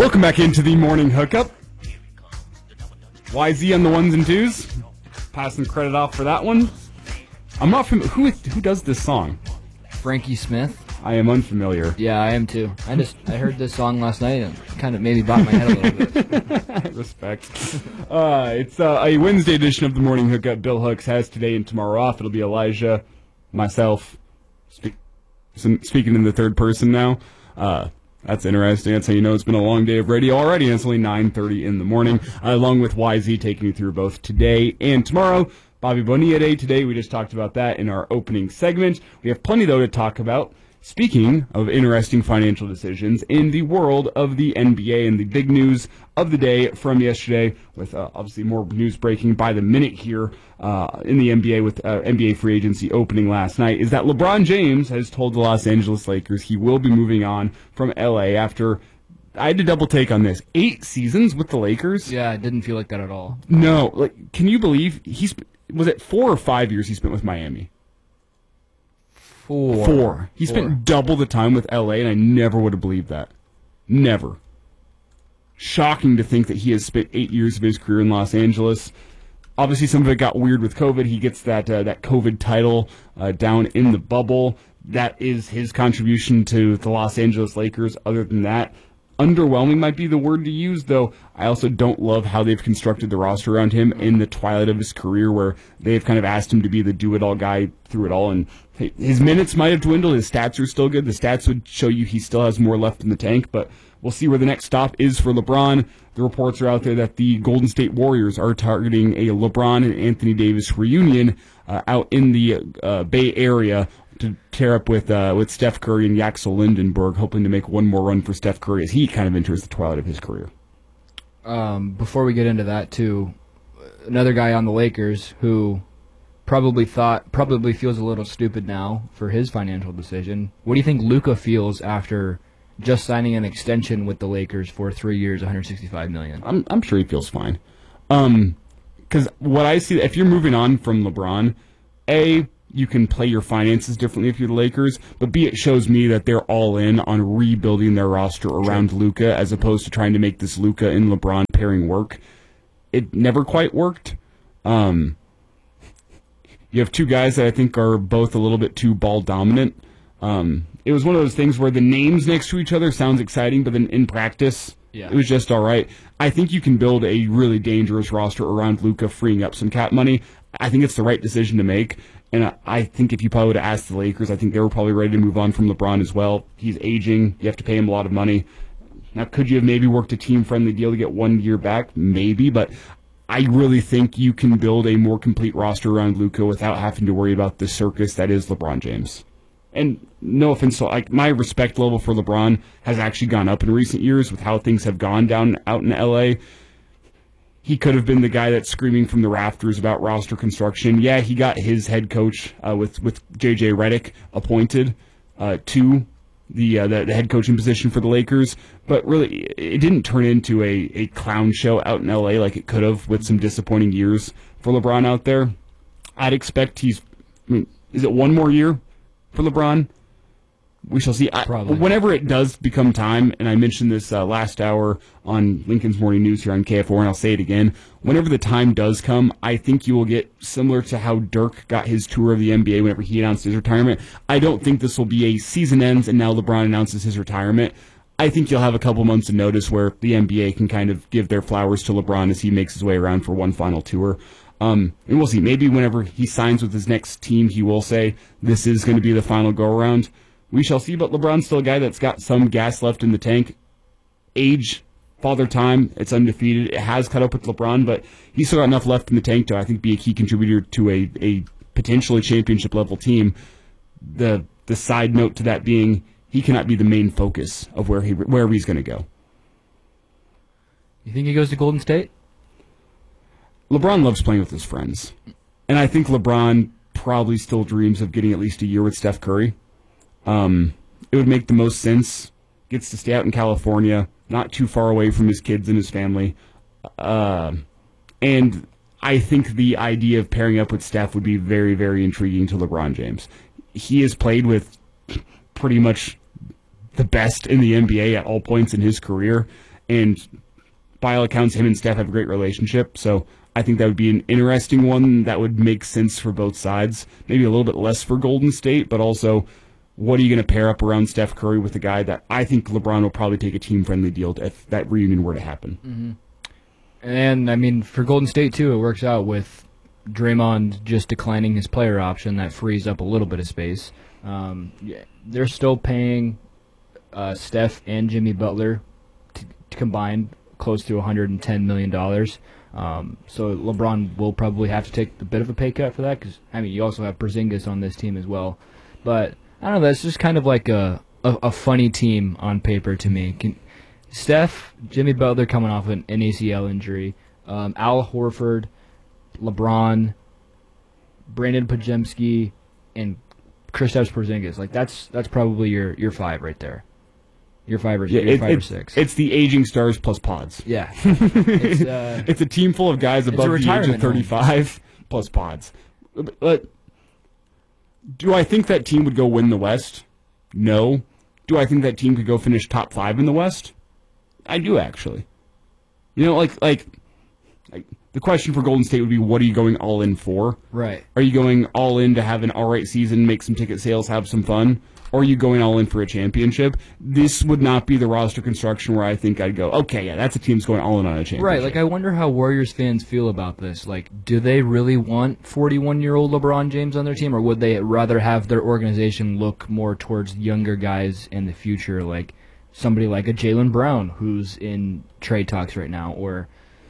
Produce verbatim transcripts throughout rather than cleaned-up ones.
Welcome back into the morning hookup. Y Z on the ones and twos. Passing credit off for that one. I'm not familiar. Who, who does this song? Frankie Smith. I am unfamiliar. Yeah, I am too. I just I heard this song last night and it kind of maybe bopped my head a little bit. Respect. Uh, it's uh, a Wednesday edition of the morning hookup. Bill Hooks has today and tomorrow off. It'll be Elijah, myself, speak, speaking in the third person now. Uh, That's interesting. That's how you know it's been a long day of radio already, and it's only nine thirty in the morning, uh, along with Y Z taking you through both today and tomorrow. Bobby Bonilla Day today. We just talked about that in our opening segment. We have plenty, though, to talk about. Speaking of interesting financial decisions in the world of the N B A and the big news of the day from yesterday, with uh, obviously more news breaking by the minute here uh, in the N B A with uh, N B A free agency opening last night, is that LeBron James has told the Los Angeles Lakers he will be moving on from L A after, I had to double take on this, eight seasons with the Lakers. Yeah, it didn't feel like that at all. No, like, can you believe he's, was it four or five years he spent with Miami? Four. Four. He Four. spent double the time with L A, and I never would have believed that. Never. Shocking to think that he has spent eight years of his career in Los Angeles. Obviously, some of it got weird with COVID. He gets that uh, that COVID title uh, down in the bubble. That is his contribution to the Los Angeles Lakers. Other than that, underwhelming might be the word to use, though I also don't love how they've constructed the roster around him in the twilight of his career, where they've kind of asked him to be the do-it-all guy through it all, and his minutes might have dwindled. His stats are still good. The stats would show you he still has more left in the tank, but we'll see where the next stop is for LeBron. The reports are out there that the Golden State Warriors are targeting a LeBron and Anthony Davis reunion uh, out in the uh, Bay Area to tear up with uh, with Steph Curry and Axel Lindenberg, hoping to make one more run for Steph Curry as he kind of enters the twilight of his career. Um, before we get into that, too, another guy on the Lakers who probably thought, probably feels a little stupid now for his financial decision. What do you think Luka feels after just signing an extension with the Lakers for three years, one hundred sixty-five million dollars? I'm I'm sure he feels fine. Um, because what I see, if you're moving on from LeBron, A, you can play your finances differently if you're the Lakers, but B, it shows me that they're all in on rebuilding their roster around Luka as opposed to trying to make this Luka and LeBron pairing work. It never quite worked. Um, you have two guys that I think are both a little bit too ball dominant. Um, it was one of those things where the names next to each other sounds exciting, but then in practice, yeah, it was just all right. I think you can build a really dangerous roster around Luka, freeing up some cap money. I think it's the right decision to make. And I think if you probably would have asked the Lakers, I think they were probably ready to move on from LeBron as well. He's aging. You have to pay him a lot of money. Now, could you have maybe worked a team-friendly deal to get one year back? Maybe, but I really think you can build a more complete roster around Luka without having to worry about the circus that is LeBron James. And no offense, so like my respect level for LeBron has actually gone up in recent years with how things have gone down out in L A. He could have been the guy that's screaming from the rafters about roster construction. Yeah, he got his head coach uh, with with J J Redick appointed uh, to the, uh, the the head coaching position for the Lakers, but really it didn't turn into a, a clown show out in L A like it could have with some disappointing years for LeBron out there. I'd expect he's, I mean, is it one more year for LeBron? We shall see. I, whenever it does become time, and I mentioned this uh, last hour on Lincoln's Morning News here on K F O R, and I'll say it again, whenever the time does come, I think you will get similar to how Dirk got his tour of the N B A whenever he announced his retirement. I don't think this will be a season ends and now LeBron announces his retirement. I think you'll have a couple months of notice where the N B A can kind of give their flowers to LeBron as he makes his way around for one final tour. Um, and we'll see. Maybe whenever he signs with his next team, he will say this is going to be the final go-around. We shall see, but LeBron's still a guy that's got some gas left in the tank. Age, father time, it's undefeated. It has caught up with LeBron, but he's still got enough left in the tank to, I think, be a key contributor to a, a potentially championship-level team. The the side note to that being, he cannot be the main focus of where he wherever he's going to go. You think he goes to Golden State? LeBron loves playing with his friends. And I think LeBron probably still dreams of getting at least a year with Steph Curry. Um, it would make the most sense. Gets to stay out in California, not too far away from his kids and his family. Uh, and I think the idea of pairing up with Steph would be very, very intriguing to LeBron James. He has played with pretty much the best in the N B A at all points in his career. and by all accounts, him and Steph have a great relationship. So I think that would be an interesting one that would make sense for both sides. Maybe a little bit less for Golden State, but also, what are you going to pair up around Steph Curry with a guy that I think LeBron will probably take a team-friendly deal if that reunion were to happen? Mm-hmm. And, I mean, for Golden State, too, it works out with Draymond just declining his player option. That frees up a little bit of space. Um, yeah, they're still paying uh, Steph and Jimmy Butler t- combined close to one hundred ten million dollars. Um, so LeBron will probably have to take a bit of a pay cut for that because, I mean, you also have Porzingis on this team as well. But, I don't know, that's just kind of like a, a, a funny team on paper to me. Can, Steph, Jimmy Butler coming off an, an A C L injury, um, Al Horford, LeBron, Brandon Podziemski, and Kristaps Porzingis. Like, that's that's probably your, your five right there. Your five or, yeah, your it, five it, or six. It's the aging stars plus pods. Yeah. it's, uh, it's a team full of guys above the age of thirty-five home. Plus pods. But do I think that team would go win the West? No. Do I think that team could go finish top five in the West? I do, actually. You know, like like, like the question for Golden State would be, what are you going all in for? Right. Are you going all in to have an all right season, make some ticket sales, have some fun? Or are you going all in for a championship? This would not be the roster construction where I think I'd go, okay, yeah, that's a team that's going all in on a championship. Right, like I wonder how Warriors fans feel about this. Like, do they really want forty-one-year-old LeBron James on their team, or would they rather have their organization look more towards younger guys in the future, like somebody like a Jaylen Brown who's in trade talks right now, or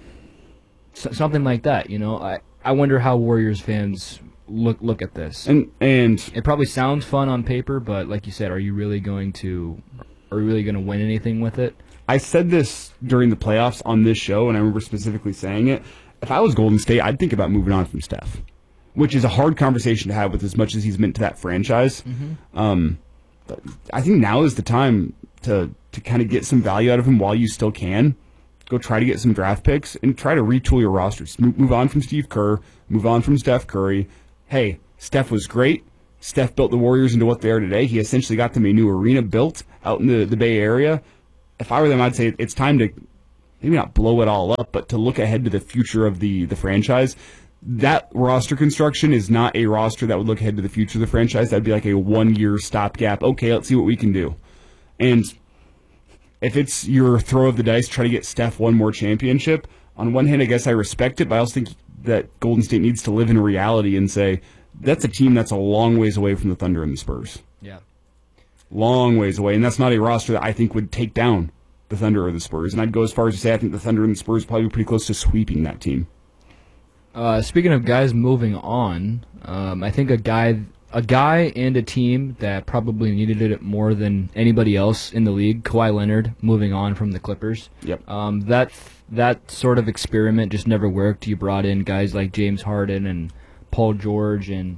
s- something like that, you know? I, I wonder how Warriors fans look look at this. And and it probably sounds fun on paper, but like you said, are you really going to are you really going to win anything with it? I said this during the playoffs on this show, and I remember specifically saying it. If I was Golden State, I'd think about moving on from Steph, which is a hard conversation to have with as much as he's meant to that franchise. Mm-hmm. Um, I think now is the time to to kind of get some value out of him while you still can. Go try to get some draft picks and try to retool your rosters. Move, move on from Steve Kerr. Move on from Steph Curry. Hey, Steph was great. Steph built the Warriors into what they are today. He essentially got them a new arena built out in the, the Bay Area. If I were them, I'd say it's time to maybe not blow it all up, but to look ahead to the future of the, the franchise. That roster construction is not a roster that would look ahead to the future of the franchise. That'd be like a one-year stopgap. Okay, let's see what we can do. And if it's your throw of the dice, try to get Steph one more championship, on one hand, I guess I respect it, but I also think that Golden State needs to live in reality and say, that's a team that's a long ways away from the Thunder and the Spurs. Yeah. Long ways away, and that's not a roster that I think would take down the Thunder or the Spurs. And I'd go as far as to say I think the Thunder and the Spurs probably be pretty close to sweeping that team. Uh, speaking of guys moving on, um, I think a guy, a guy and a team that probably needed it more than anybody else in the league, Kawhi Leonard, moving on from the Clippers. Yep. Um, that that sort of experiment just never worked. You brought in guys like James Harden and Paul George and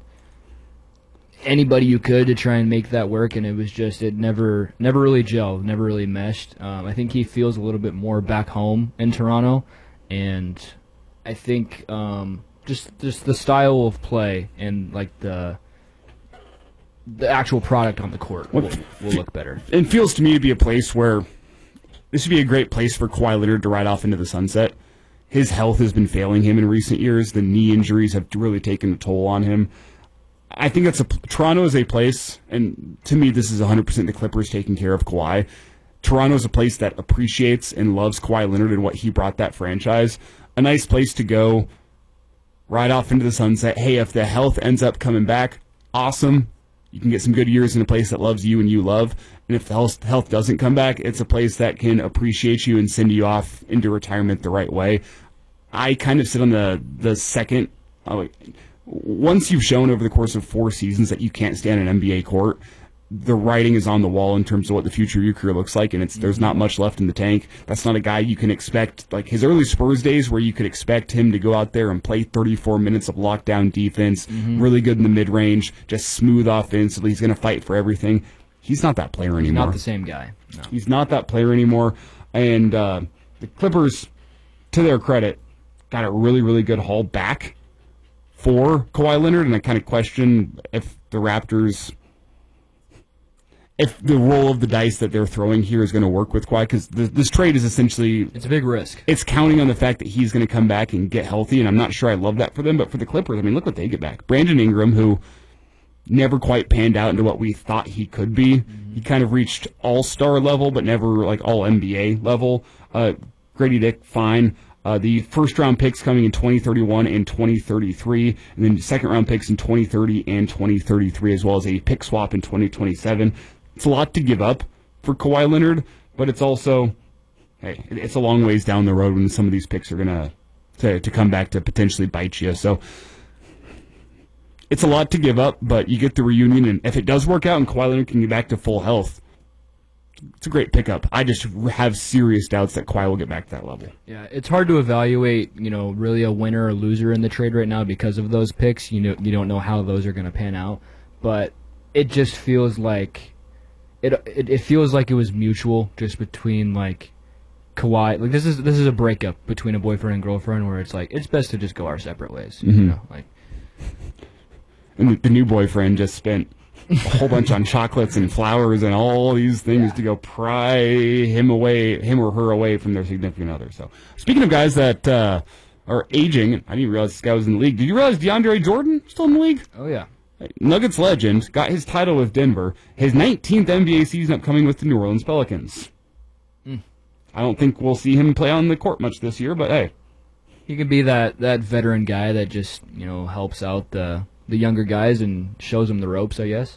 anybody you could to try and make that work, and it was just it never never really gelled, never really meshed. Um, I think he feels a little bit more back home in Toronto, and I think um, just just the style of play and like the the actual product on the court will, will look better. It feels to me to be a place where this would be a great place for Kawhi Leonard to ride off into the sunset. His health has been failing him in recent years. The knee injuries have really taken a toll on him. I think that's a Toronto is a place, and to me, this is one hundred percent the Clippers taking care of Kawhi. Toronto is a place that appreciates and loves Kawhi Leonard and what he brought that franchise. A nice place to go, ride off into the sunset. Hey, if the health ends up coming back, awesome. You can get some good years in a place that loves you and you love. And if the health, health doesn't come back, it's a place that can appreciate you and send you off into retirement the right way. I kind of sit on the, the second. Uh, once you've shown over the course of four seasons that you can't stand an N B A court, the writing is on the wall in terms of what the future of your career looks like, and it's there's not much left in the tank. That's not a guy you can expect, like his early Spurs days where you could expect him to go out there and play thirty-four minutes of lockdown defense, mm-hmm. really good in the mid-range, just smooth offensively. He's going to fight for everything. He's not that player anymore. He's not the same guy. No. He's not that player anymore. And uh, the Clippers, to their credit, got a really, really good haul back for Kawhi Leonard, and I kind of question if the Raptors... if the roll of the dice that they're throwing here is going to work with Kawhi, because this trade is essentially... It's a big risk. It's counting on the fact that he's going to come back and get healthy, and I'm not sure I love that for them, but for the Clippers, I mean, look what they get back. Brandon Ingram, who never quite panned out into what we thought he could be. Mm-hmm. He kind of reached all-star level, but never like all-N B A level. Uh, Grady Dick, fine. Uh, the first-round picks coming in twenty thirty-one and twenty thirty-three, and then second-round picks in twenty thirty and twenty thirty-three, as well as a pick swap in twenty twenty-seven. It's a lot to give up for Kawhi Leonard, but it's also, hey, it's a long ways down the road when some of these picks are going to to come back to potentially bite you. So it's a lot to give up, but you get the reunion, and if it does work out and Kawhi Leonard can get back to full health, it's a great pickup. I just have serious doubts that Kawhi will get back to that level. Yeah, it's hard to evaluate, you know, really a winner or loser in the trade right now because of those picks. You know, you don't know how those are going to pan out, but it just feels like it, it. It feels like it was mutual, just between like Kawhi. Like this is this is a breakup between a boyfriend and girlfriend, where it's like it's best to just go our separate ways. Mm-hmm. You know, like. And the, the new boyfriend just spent a whole bunch on chocolates and flowers and all these things yeah. to go pry him away, him or her away from their significant other. So, speaking of guys that uh, are aging, I didn't even realize this guy was in the league. Did you realize DeAndre Jordan still in the league? Oh yeah, Nuggets legend, got his title with Denver. His nineteenth N B A season upcoming with the New Orleans Pelicans. Mm. I don't think we'll see him play on the court much this year, but hey, he could be that that veteran guy that just you know helps out the. the younger guys and shows them the ropes, I guess.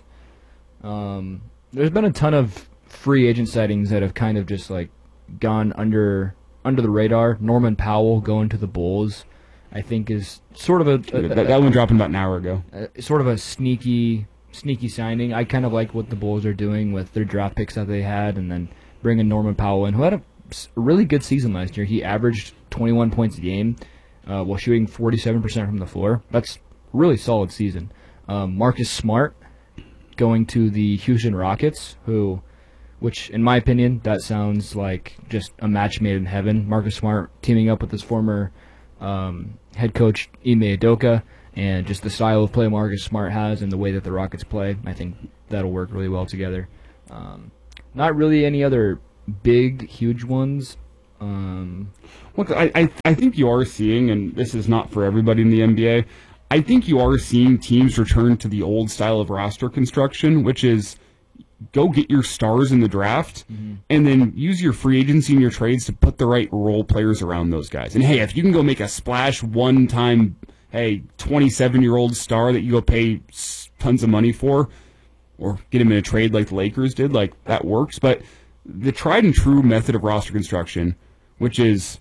Um, there's been a ton of free agent sightings that have kind of just like gone under under the radar. Norman Powell going to the Bulls, I think, is sort of a, a, a that, that one dropping about an hour ago. A, sort of a sneaky sneaky signing. I kind of like what the Bulls are doing with their draft picks that they had, and then bringing Norman Powell in, who had a really good season last year. He averaged twenty-one points a game uh, while shooting forty-seven percent from the floor. That's really solid season. Um, Marcus Smart going to the Houston Rockets, who, which in my opinion, that sounds like just a match made in heaven. Marcus Smart teaming up with his former um, head coach Ime Udoka, and just the style of play Marcus Smart has and the way that the Rockets play, I think that'll work really well together. Um, not really any other big, huge ones. Um, Look, I, I I think you are seeing, and this is not for everybody in the N B A, I think you are seeing teams return to the old style of roster construction, which is go get your stars in the draft mm-hmm. and then use your free agency and your trades to put the right role players around those guys. And, hey, if you can go make a splash one-time, hey, twenty-seven-year-old star that you go pay tons of money for or get him in a trade like the Lakers did, like that works. But the tried-and-true method of roster construction, which is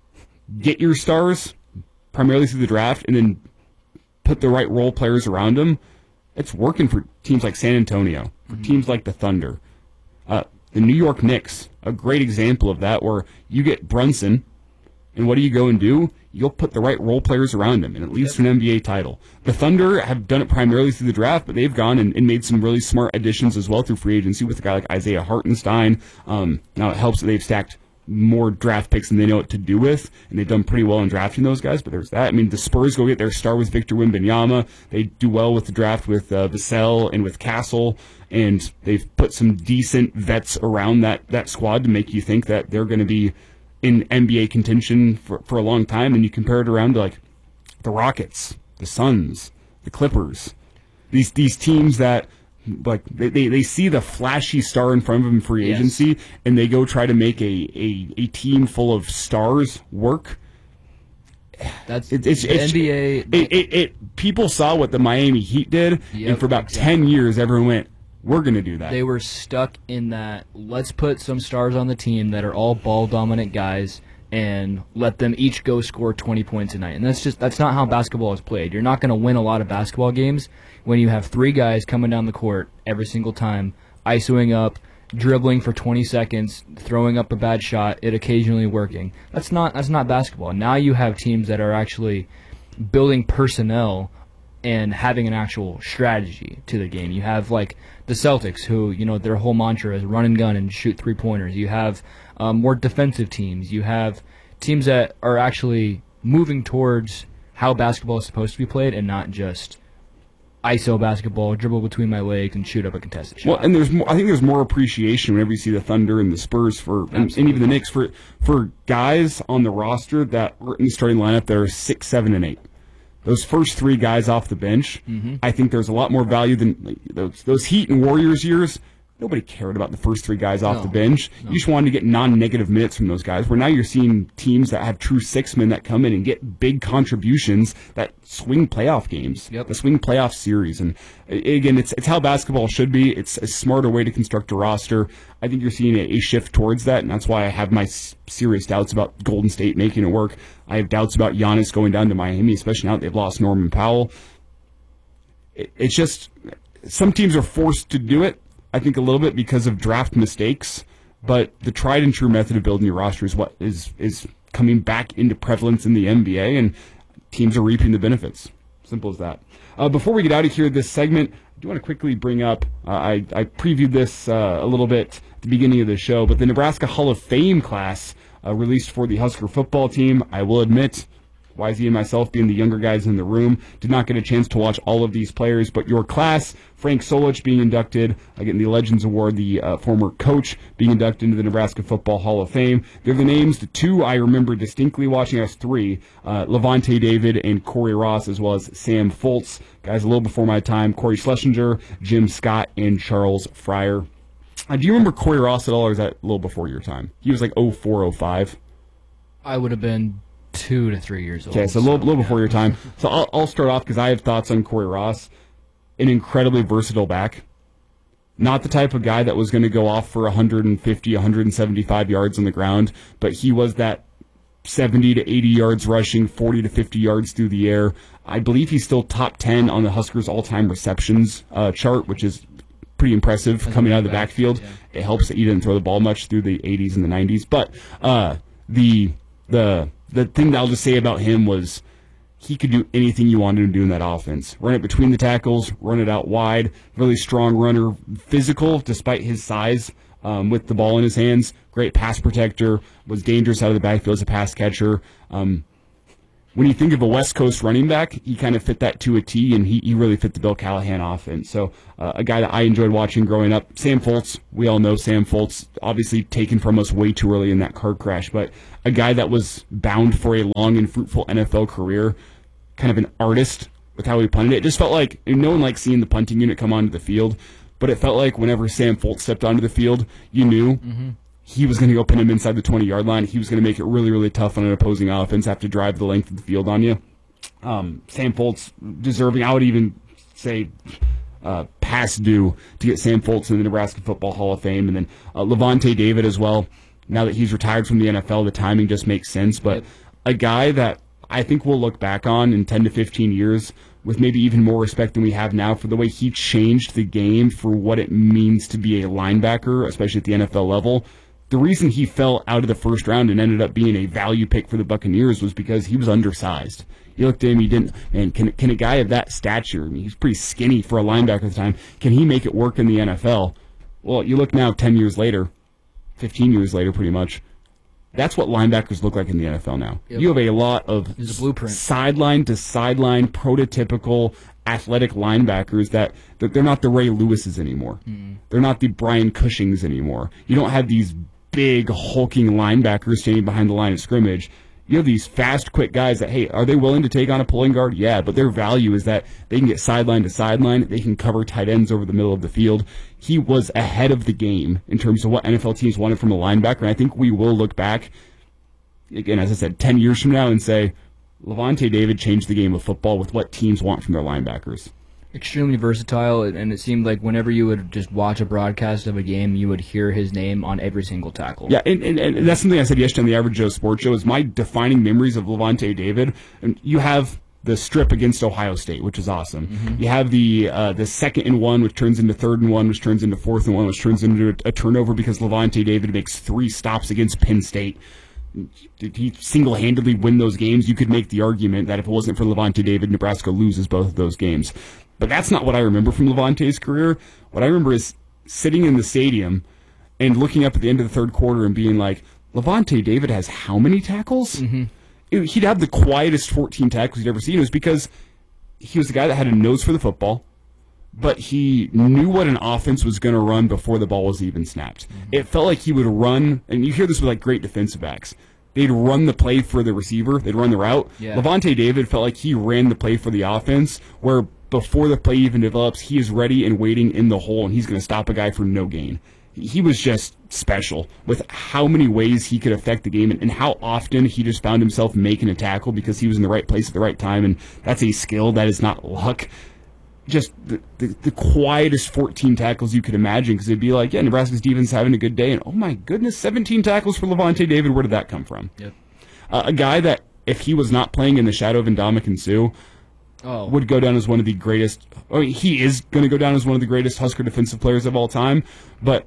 get your stars primarily through the draft and then put the right role players around them, it's working for teams like San Antonio, for mm-hmm. teams like the Thunder. Uh, the New York Knicks, a great example of that, where you get Brunson, and what do you go and do? You'll put the right role players around him, and it leads yep. to an N B A title. The Thunder have done it primarily through the draft, but they've gone and, and made some really smart additions as well through free agency with a guy like Isaiah Hartenstein. Um, now, it helps that they've stacked more draft picks than they know what to do with, and they've done pretty well in drafting those guys, but there's that. I mean, the Spurs go get their star with Victor Wembanyama. They do well with the draft with uh, Vassell and with Castle, and they've put some decent vets around that, that squad to make you think that they're going to be in N B A contention for, for a long time, and you compare it around to, like, the Rockets, the Suns, the Clippers, these these teams that like they, they, they see the flashy star in front of them in free yes. agency, and they go try to make a, a, a team full of stars work. That's it, it's, the it's, N B A. It, it, it people saw what the Miami Heat did, yep, and for about exactly. ten years, everyone went, "We're going to do that." They were stuck in that. Let's put some stars on the team that are all ball dominant guys, and let them each go score twenty points a night. And that's just that's not how basketball is played. You're not going to win a lot of basketball games when you have three guys coming down the court every single time, isoing up, dribbling for twenty seconds, throwing up a bad shot, it occasionally working. That's not that's not basketball. Now you have teams that are actually building personnel and having an actual strategy to the game. You have like the Celtics, who, you know, their whole mantra is run and gun and shoot three pointers. You have um, more defensive teams. You have teams that are actually moving towards how basketball is supposed to be played and not just I S O basketball, dribble between my legs, and shoot up a contested shot. Well, and there's more, I think there's more appreciation whenever you see the Thunder and the Spurs for, and, and even the Knicks for for guys on the roster that are in the starting lineup that are six, seven, and eight. Those first three guys off the bench, mm-hmm. I think there's a lot more value than like, those those Heat and Warriors years. Nobody cared about the first three guys off no, the bench. No. You just wanted to get non-negative minutes from those guys, where now you're seeing teams that have true six-men that come in and get big contributions that swing playoff games, yep. the swing playoff series. And again, it's it's how basketball should be. It's a smarter way to construct a roster. I think you're seeing a, a shift towards that, and that's why I have my s- serious doubts about Golden State making it work. I have doubts about Giannis going down to Miami, especially now that they've lost Norman Powell. It, it's just some teams are forced to do it. I think a little bit because of draft mistakes, but the tried and true method of building your roster is what is is coming back into prevalence in the N B A, and teams are reaping the benefits. Simple as that. Uh, before we get out of here, this segment, I do want to quickly bring up, uh, I, I previewed this uh, a little bit at the beginning of the show, but the Nebraska Hall of Fame class uh, released for the Husker football team. I will admit, Y Z and myself, being the younger guys in the room, did not get a chance to watch all of these players, but your class, Frank Solich being inducted, uh, getting the Legends Award, the uh, former coach being inducted into the Nebraska Football Hall of Fame. They're the names, the two I remember distinctly watching, as three, uh, Levante David and Corey Ross, as well as Sam Foltz. Guys a little before my time, Corey Schlesinger, Jim Scott, and Charles Fryer. Uh, do you remember Corey Ross at all, or is that a little before your time? He was like oh four, oh five. I would have been two to three years old. Okay, so a little, so, little yeah. before your time. So I'll, I'll start off because I have thoughts on Corey Ross. An incredibly versatile back. Not the type of guy that was going to go off for one fifty, one seventy-five yards on the ground, but he was that seventy to eighty yards rushing, forty to fifty yards through the air. I believe he's still top ten on the Huskers all-time receptions uh, chart, which is pretty impressive That's coming out of the back, backfield. Yeah. It helps that he didn't throw the ball much through the eighties and the nineties. But uh, the the the thing that I'll just say about him was he could do anything you wanted him to do in that offense. Run it between the tackles, run it out wide, really strong runner, physical despite his size, um, with the ball in his hands, great pass protector, was dangerous out of the backfield as a pass catcher. Um, when you think of a West Coast running back, he kind of fit that to a T, and he, he really fit the Bill Callahan offense. So uh, a guy that I enjoyed watching growing up. Sam Foltz, we all know Sam Foltz, obviously taken from us way too early in that car crash, but a guy that was bound for a long and fruitful N F L career, kind of an artist with how he punted it. It just felt like, no one likes seeing the punting unit come onto the field, but it felt like whenever Sam Foltz stepped onto the field, you knew mm-hmm. he was going to go pin him inside the twenty-yard line. He was going to make it really, really tough on an opposing offense, have to drive the length of the field on you. Um, Sam Foltz deserving, I would even say, uh, past due to get Sam Foltz in the Nebraska Football Hall of Fame. And then uh, Levante David as well. Now that he's retired from the N F L, the timing just makes sense. But a guy that I think we'll look back on in ten to fifteen years with maybe even more respect than we have now for the way he changed the game for what it means to be a linebacker, especially at the N F L level. The reason he fell out of the first round and ended up being a value pick for the Buccaneers was because he was undersized. You looked at him, he didn't, man, can, can a guy of that stature, I mean, he's pretty skinny for a linebacker at the time, can he make it work in the N F L? Well, you look now ten years later, fifteen years later pretty much, that's what linebackers look like in the N F L now. Yep. You have a lot of a blueprint. sideline to sideline, prototypical athletic linebackers that, that they're not the Ray Lewises anymore. Mm. They're not the Brian Cushings anymore. You don't have these big, hulking linebackers standing behind the line of scrimmage. You have these fast, quick guys that, hey, are they willing to take on a pulling guard? Yeah, but their value is that they can get sideline to sideline. They can cover tight ends over the middle of the field. He was ahead of the game in terms of what N F L teams wanted from a linebacker, and I think we will look back, again, as I said, ten years from now and say, Levante David changed the game of football with what teams want from their linebackers. Extremely versatile, and it seemed like whenever you would just watch a broadcast of a game, you would hear his name on every single tackle. Yeah, and, and, and that's something I said yesterday on the Average Joe Sports Show, is my defining memories of Levante David. And you have the strip against Ohio State, which is awesome. Mm-hmm. You have the uh, the second and one, which turns into third and one, which turns into fourth and one, which turns into a, a turnover because Levante David makes three stops against Penn State. Did he single-handedly win those games? You could make the argument that if it wasn't for Levante David, Nebraska loses both of those games. But that's not what I remember from Levante's career. What I remember is sitting in the stadium and looking up at the end of the third quarter and being like, Levante David has how many tackles? Mm-hmm. It, he'd have the quietest fourteen tackles you'd ever seen. It was because he was the guy that had a nose for the football. but he knew what an offense was going to run before the ball was even snapped. Mm-hmm. It felt like he would run, and you hear this with like great defensive backs. They'd run the play for the receiver. They'd run the route. Yeah. Lavonte David felt like he ran the play for the offense, where before the play even develops, he is ready and waiting in the hole, and he's going to stop a guy for no gain. He was just special with how many ways he could affect the game and, and how often he just found himself making a tackle because he was in the right place at the right time, and that's a skill. That is not luck. Just the, the, the quietest fourteen tackles you could imagine, because it'd be like, yeah, Nebraska's defense having a good day, and oh my goodness, seventeen tackles for Lavonte David. Where did that come from? Yep. Uh, a guy that, if he was not playing in the shadow of Ndamukong Suh, oh. would go down as one of the greatest. I mean, he is going to go down as one of the greatest Husker defensive players of all time, but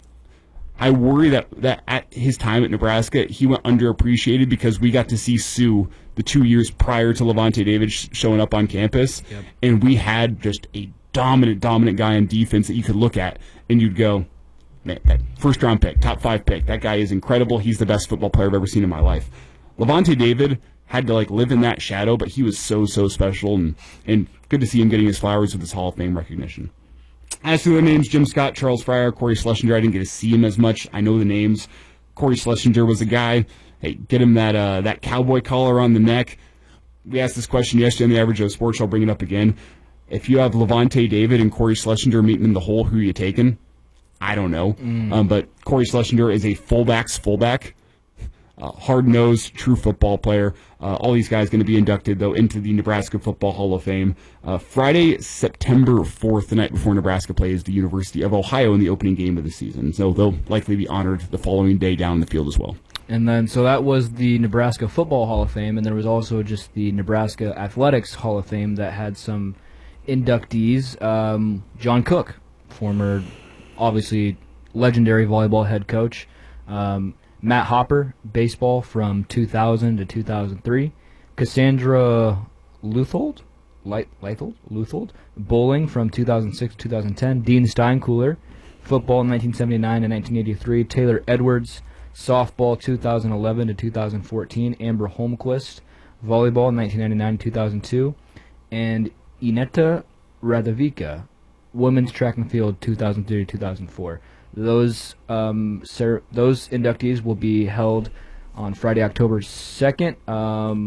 I worry that, that at his time at Nebraska, he went underappreciated because we got to see Suh the two years prior to Lavonte David sh- showing up on campus, yep. and we had just a dominant, dominant guy on defense that you could look at, and you'd go, man, that first round pick, top five pick, that guy is incredible. He's the best football player I've ever seen in my life. Lavonte David had to like live in that shadow, but he was so, so special, and, and good to see him getting his flowers with his Hall of Fame recognition. As to the names, Jim Scott, Charles Fryer, Corey Schlesinger, I didn't get to see him as much. I know the names. Corey Schlesinger was a guy. Hey, get him that uh, that cowboy collar on the neck. We asked this question yesterday on the Average Joe Sports. I'll bring it up again. If you have Lavonte David and Corey Schlesinger meeting in the hole, who are you taking? I don't know. Mm. Um, but Corey Schlesinger is a fullback's fullback. Uh, hard-nosed, true football player. Uh, all these guys going to be inducted, though, into the Nebraska Football Hall of Fame. Uh, Friday, September fourth, the night before Nebraska plays the University of Ohio in the opening game of the season. So they'll likely be honored the following day down in the field as well. And then, so that was the Nebraska Football Hall of Fame, and there was also just the Nebraska Athletics Hall of Fame that had some inductees. Um, John Cook, former, obviously, legendary volleyball head coach. Um, Matt Hopper, baseball from two thousand to two thousand three. Cassandra Leuthold, Leuthold, Leuthold, bowling from two thousand six to two thousand ten. Dean Steinkuhler, football in nineteen seventy-nine and nineteen eighty-three. Taylor Edwards, softball two thousand eleven to two thousand fourteen. Amber Holmquist, volleyball in nineteen ninety-nine to two thousand two. And Ineta Radovica, women's track and field two thousand three to two thousand four. Those um, ser- those inductees will be held on Friday, October second. Um,